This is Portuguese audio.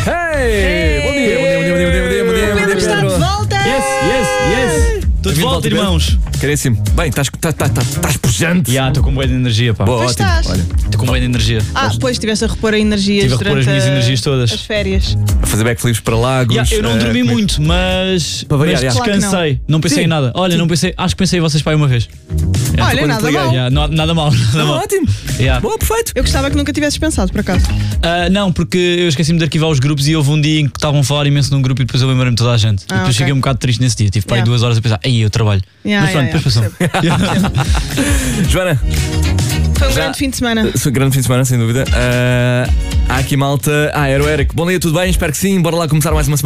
Hey! Bom dia, bom dia. O Pedro está de volta! Yes! Estou de volta, irmãos. Caríssimo. Bem, estás pujante. Estou com bué de energia, pá. Boa, Pois ótimo. estás. Olha, Estou com bué de energia. Pois estiveste a repor a energias Estive a repor durante as minhas energias todas. as férias. a fazer backflips para lagos. Eu não dormi muito, mas variar, descansei. Não pensei Sim. em nada. Olha, não pensei. Acho que pensei em vocês para aí uma vez. Olha, quando nada te liguei, mal. Nada mal. Nada mal. Ótimo. Yeah. Boa, perfeito. Eu gostava que nunca tivesses pensado, por acaso. Não, porque eu esqueci-me de arquivar os grupos e houve um dia em que estavam a falar imenso num grupo e depois eu lembrei-me de toda a gente. E depois ok. fiquei um bocado triste nesse dia. Tive para aí Yeah. 2 horas a pensar, aí eu trabalho. Mas pronto, depois passou. Joana, Foi um Já- grande fim de semana. foi um grande fim de semana, sem dúvida. Há aqui malta. Era o Eric. Bom dia, tudo bem? Espero que sim. Bora lá começar mais uma semana.